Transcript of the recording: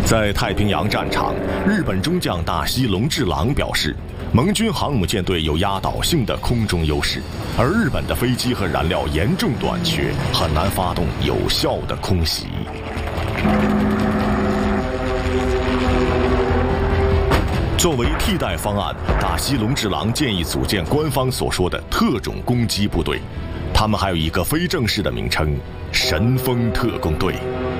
在太平洋战场，日本中将大西隆治郎表示，盟军航母舰队有压倒性的空中优势，而日本的飞机和燃料严重短缺，很难发动有效的空袭。作为替代方案，大西隆治郎建议组建官方所说的特种攻击部队，他们还有一个非正式的名称——神风特攻队。